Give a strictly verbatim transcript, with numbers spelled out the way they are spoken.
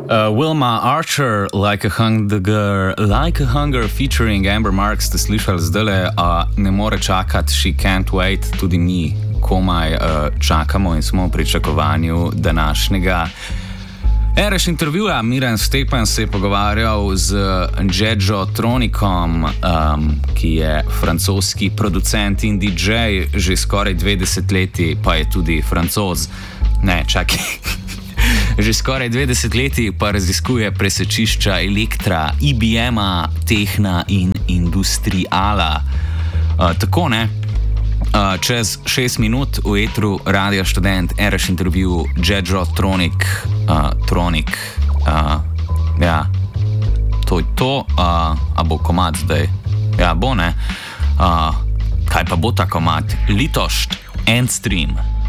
Uh, Wilma Archer, Like a Hunger, Like a Hunger featuring Amber Marks, ste slišali zdaj, uh, ne more čakati, She Can't Wait, tudi mi komaj uh, čakamo in smo v pričakovanju današnjega Ereš intervjuja. Miran Stepan se je pogovarjal z Džedžo Tronikom, um, ki je francoski producent in D J, že skoraj dve desetletji, pa je tudi Francoz. Ne, čakaj. Že skoraj dve desetletji pa raziskuje presečišča elektra, I B M-a, tehna in industriala. Uh, tako ne? Uh, čez šest minut v etru Radia Študent, Ereš intervju, Džedžo Tronik, uh, Tronik, uh, ja, to je to, uh, a bo komad zdaj? Ja, bo ne. Uh, kaj pa bo ta komad? Litošt, Endstream.